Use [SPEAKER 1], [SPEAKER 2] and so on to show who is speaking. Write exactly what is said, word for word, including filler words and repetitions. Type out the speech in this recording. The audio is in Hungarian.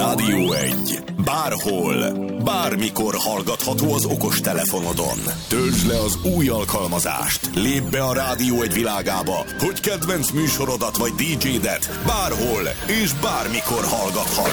[SPEAKER 1] Rádió egy. Bárhol, bármikor hallgatható az okostelefonodon. Töltsd le az új alkalmazást. Lépj be a Rádió egy világába, hogy kedvenc műsorodat vagy dé dzsédet bárhol és bármikor hallgathass.